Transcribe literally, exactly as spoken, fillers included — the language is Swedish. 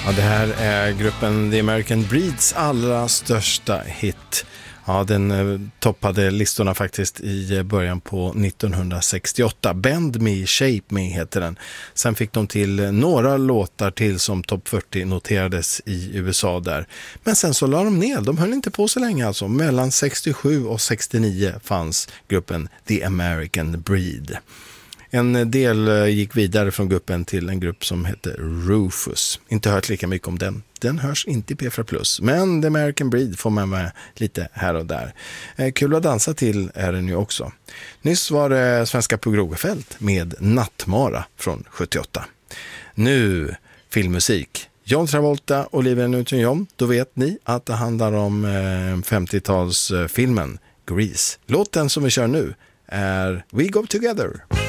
Ja, det här är gruppen The American Breeds allra största hit. Ja, den eh, toppade listorna faktiskt i början på nittonhundrasextioåtta. Bend Me, Shape Me heter den. Sen fick de till några låtar till som topp fyrtio noterades i U S A där. Men sen så la de ner, de höll inte på så länge alltså. Mellan sextiosju och sextionio fanns gruppen The American Breed. En del gick vidare från gruppen till en grupp som heter Rufus. Inte hört lika mycket om den. Den hörs inte i P fyra plus. Men The American Breed får man med lite här och där. Kul att dansa till är den ju också. Nyss var det Svenska på Grogefält med Nattmara från sjuttioåtta. Nu filmmusik. John Travolta och Olivia Newton-John. Då vet ni att det handlar om femtiotalsfilmen Grease. Låten som vi kör nu är We Go Together.